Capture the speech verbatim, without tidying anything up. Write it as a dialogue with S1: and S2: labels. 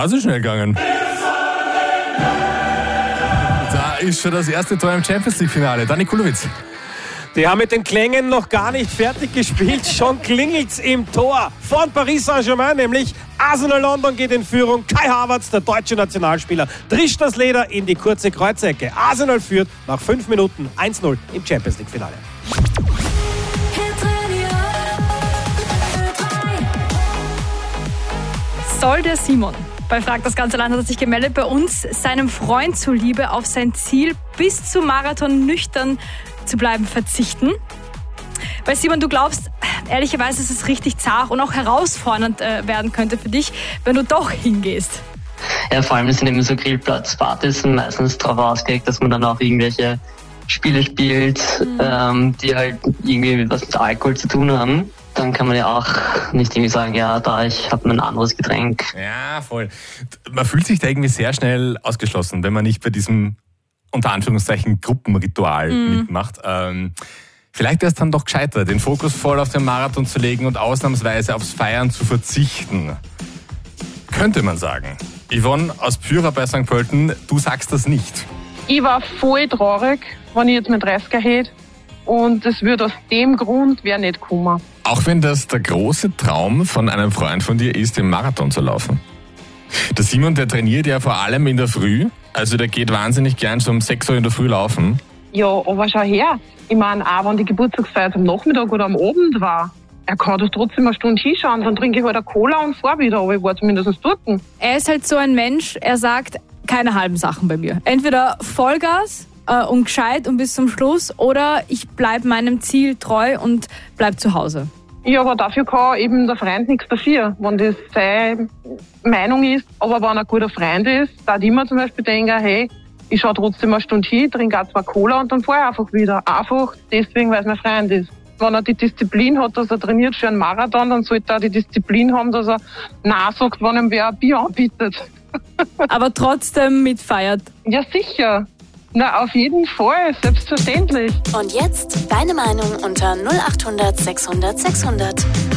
S1: da so schnell gegangen? Da ist schon das erste Tor im Champions League-Finale. Dani Kulowitz.
S2: Die haben mit den Klängen noch gar nicht fertig gespielt. Schon klingelt's im Tor von Paris Saint-Germain, nämlich Arsenal London geht in Führung. Kai Havertz, der deutsche Nationalspieler, drischt das Leder in die kurze Kreuzecke. Arsenal führt nach fünf Minuten eins null im Champions League-Finale.
S3: Soll der Simon, bei Frag das ganze Land hat er sich gemeldet, bei uns seinem Freund zuliebe auf sein Ziel bis zum Marathon nüchtern zu bleiben verzichten? Weil Simon, du glaubst ehrlicherweise, dass es richtig zart und auch herausfordernd äh, werden könnte für dich, wenn du doch hingehst.
S4: Ja, vor allem sind eben so Grillplatzpartys meistens darauf ausgelegt, dass man dann auch irgendwelche Spiele spielt, mhm. ähm, die halt irgendwie was mit Alkohol zu tun haben. Dann kann man ja auch nicht irgendwie sagen, ja, da, ich habe ein anderes Getränk.
S1: Ja, voll. Man fühlt sich da irgendwie sehr schnell ausgeschlossen, wenn man nicht bei diesem, unter Anführungszeichen, Gruppenritual mhm. mitmacht. Ähm, vielleicht wäre es dann doch gescheiter, den Fokus voll auf den Marathon zu legen und ausnahmsweise aufs Feiern zu verzichten. Könnte man sagen. Yvonne aus Pyra bei Sankt Pölten, du sagst das nicht.
S5: Ich war voll traurig, wenn ich jetzt mit dreißiger hätte. Und es würde aus dem Grund wäre nicht kommen.
S1: Auch wenn das der große Traum von einem Freund von dir ist, den Marathon zu laufen. Der Simon, der trainiert ja vor allem in der Früh. Also der geht wahnsinnig gern so um sechs Uhr in der Früh laufen.
S5: Ja, aber schau her. Ich meine, auch wenn die Geburtstagsfeier am Nachmittag oder am Abend war, er kann das trotzdem eine Stunde hinschauen. Dann trinke ich halt eine Cola und fahre wieder. Aber ich war zumindest dort.
S3: Er ist halt so ein Mensch, er sagt, keine halben Sachen bei mir. Entweder Vollgas äh, und gescheit und bis zum Schluss oder ich bleibe meinem Ziel treu und bleib zu Hause.
S5: Ja, aber dafür kann eben der Freund nichts dafür, wenn das seine Meinung ist. Aber wenn er ein guter Freund ist, da ich immer zum Beispiel denke, hey, ich schaue trotzdem eine Stunde hin, trinke auch zwei Cola und dann fahre ich einfach wieder. Einfach deswegen, weil es mein Freund ist. Wenn er die Disziplin hat, dass er trainiert für einen Marathon, dann sollte er die Disziplin haben, dass er Nein sagt, wenn ihm wer ein Bier anbietet.
S3: Aber trotzdem mitfeiert.
S5: Ja, sicher. Na, auf jeden Fall, selbstverständlich.
S6: Und jetzt deine Meinung unter null acht hundert sechshundert sechshundert.